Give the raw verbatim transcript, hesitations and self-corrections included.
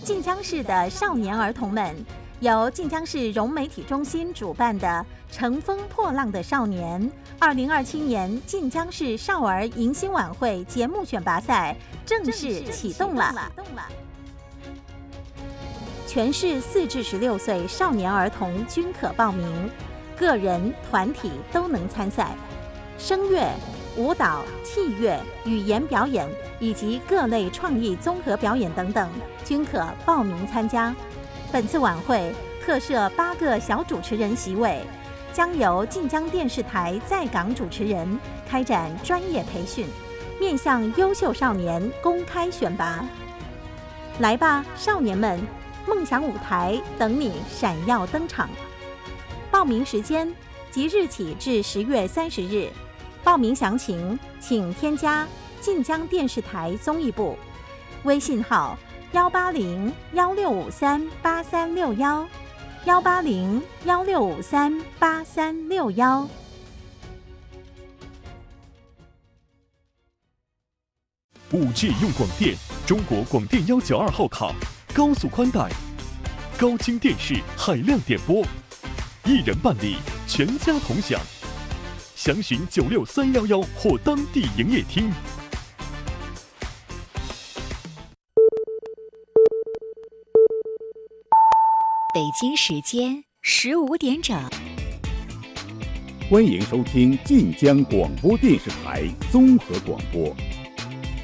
晋江市的少年儿童们，由晋江市融媒体中心主办的“乘风破浪的少年”二零二七年晋江市少儿迎新晚会节目选拔赛正式启动了。全市四至十六岁少年儿童均可报名，个人、团体都能参赛。声乐、舞蹈、器乐、语言表演以及各类创意综合表演等等，均可报名参加。本次晚会特设八个小主持人席位，将由晋江电视台在港主持人开展专业培训，面向优秀少年公开选拔。来吧，少年们！梦想舞台等你闪耀登场。报名时间即日起至十月三十日。报名详情请添加晋江电视台综艺部微信号幺八零幺六五三八三六幺幺八零幺六五三八三六幺。 五 G 用广电，中国广电幺九二号卡。高速宽带，高清电视，海量点播，一人办理，全家同享。详询九六三幺幺或当地营业厅。 北京时间十五点整， 欢迎收听晋江广播电视台综合广播。